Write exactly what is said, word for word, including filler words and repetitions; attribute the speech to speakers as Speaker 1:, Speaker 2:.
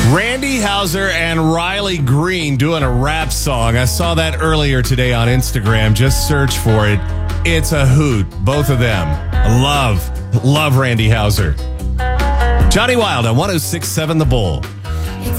Speaker 1: Randy Houser and Riley Green doing a rap song. I saw that earlier today on Instagram. Just search for it. It's a hoot. Both of them. I love, love Randy Houser. Johnny Wild on one oh six point seven The Bull.